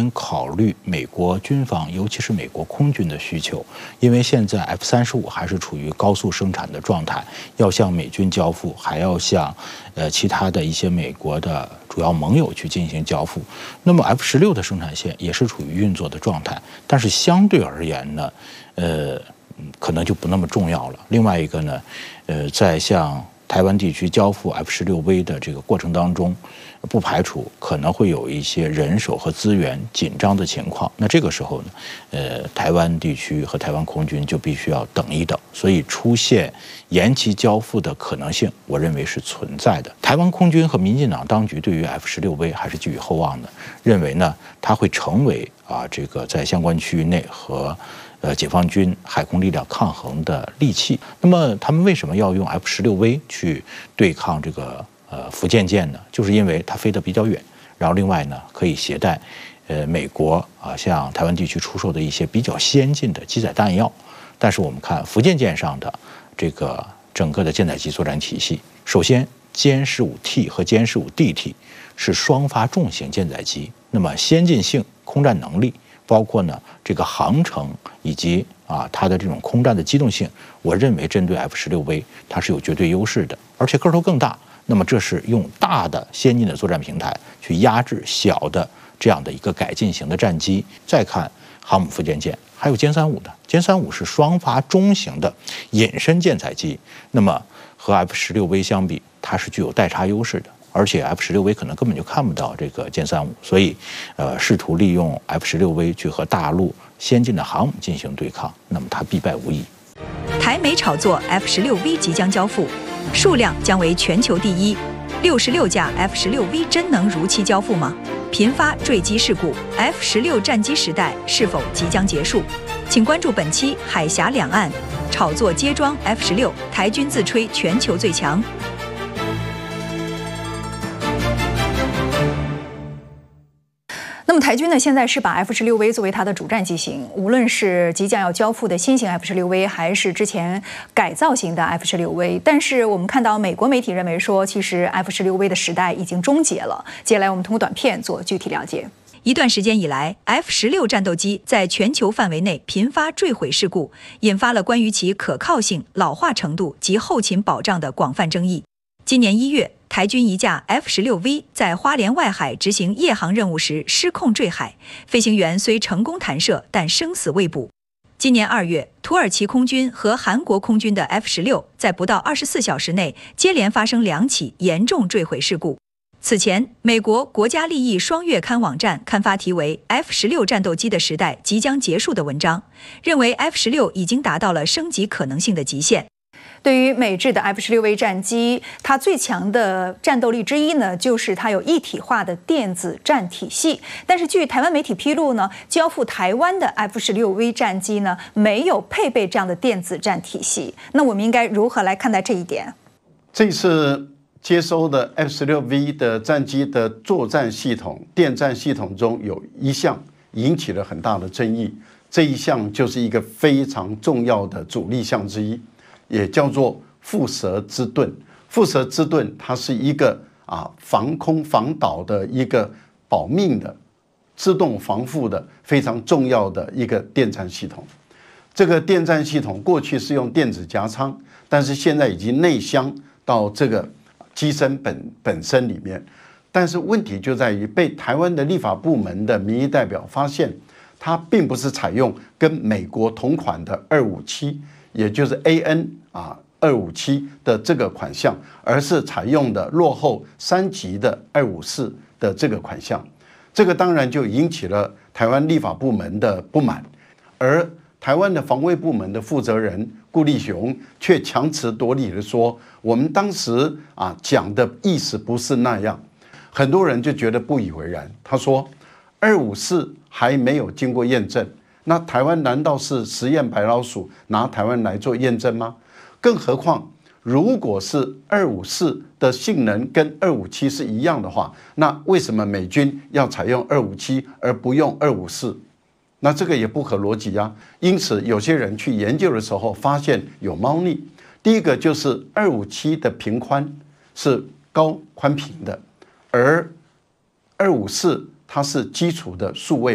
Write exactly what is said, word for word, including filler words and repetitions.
先考虑美国军方，尤其是美国空军的需求，因为现在 F 三十五还是处于高速生产的状态，要向美军交付，还要向呃其他的一些美国的主要盟友去进行交付。那么 F 十六的生产线也是处于运作的状态，但是相对而言呢，呃，可能就不那么重要了。另外一个呢，呃，在向台湾地区交付 F 十六 V 的这个过程当中，不排除可能会有一些人手和资源紧张的情况。那这个时候呢，呃，台湾地区和台湾空军就必须要等一等，所以出现延期交付的可能性，我认为是存在的。台湾空军和民进党当局对于 F 十六 V 还是寄予厚望的，认为呢，它会成为啊这个在相关区域内和呃，解放军海空力量抗衡的利器。那么，他们为什么要用 F 十六 V 去对抗这个呃福建舰呢？就是因为它飞得比较远，然后另外呢，可以携带呃美国啊向台湾地区出售的一些比较先进的机载弹药。但是我们看福建舰上的这个整个的舰载机作战体系，首先歼十五 T 和歼十五 D T 是双发重型舰载机，那么先进性、空战能力，包括呢这个航程以及啊它的这种空战的机动性，我认为针对 F 十六 V 它是有绝对优势的，而且个头更大。那么这是用大的先进的作战平台去压制小的这样的一个改进型的战机。再看航母福建舰，还有歼三五的，歼三五是双发中型的隐身舰载机，那么和 F 十六 V 相比，它是具有代差优势的。而且 F 十六 V 可能根本就看不到这个歼三五，所以，呃，试图利用 F 十六 V 去和大陆先进的航母进行对抗，那么它必败无疑。 台美炒作 F 十六 V 即将交付，数量将为全球第一。六十六架 F 十六 V 真能如期交付吗？频发坠机事故 ，F 十六战机时代是否即将结束？请关注本期海峡两岸炒作接装 F 十六，台军自吹全球最强。 那么台军呢，现在是把 F 十六 V 作为它的主战机型，无论是即将要交付的新型 F 十六 V， 还是之前改造型的 F 十六 V。但是我们看到美国媒体认为说，其实 F 十六 V 的时代已经终结了。接下来我们通过短片做具体了解。 一段时间以来 ，F 十六 战斗机在全球范围内频发坠毁事故，引发了关于其可靠性、老化程度及后勤保障的广泛争议。今年一月，台军一架 F 十六 V 在花莲外海执行夜航任务时失控坠海，飞行员虽成功弹射，但生死未卜。今年二月，土耳其空军和韩国空军的 F 十六 在不到二十四小时内接连发生两起严重坠毁事故。此前，美国国家利益双月刊网站刊发题为 F 十六 战斗机的时代即将结束的文章，认为 F 十六 已经达到了升级可能性的极限。 对于美制的 F 十六 V 战机，它最强的战斗力之一呢，就是它有一体化的电子战体系。但是据台湾媒体披露呢，交付台湾的 F 十六 V 战机呢，没有配备这样的电子战体系。那我们应该如何来看待这一点？ 这次接收的 F 十六 V 的战机的作战系统、电战系统中有一项引起了很大的争议，这一项就是一个非常重要的主力项之一。也叫做蝮蛇之盾。蝮蛇之盾，它是一个啊防空防导的一个保命的、自动防护的非常重要的一个电战系统。这个电战系统过去是用电子夹舱，但是现在已经内箱到这个机身本本身里面。但是问题就在于，被台湾的立法部门的民意代表发现，它并不是采用跟美国同款的二五七。也就是 A N 啊二五七的这个款项，而是采用的落后三级的二五四的这个款项，这个当然就引起了台湾立法部门的不满，而台湾的防卫部门的负责人顾立雄却强词夺理的说，我们当时啊讲的意思不是那样，很多人就觉得不以为然。他说，二五四还没有经过验证。那台湾难道是实验白老鼠，拿台湾来做验证吗？更何况，如果是二五四的性能跟二五七是一样的话，那为什么美军要采用二五七而不用二五四？那这个也不合逻辑啊。因此，有些人去研究的时候发现有猫腻。第一个就是二五七的频宽是高宽频的，而二五四它是基础的数位。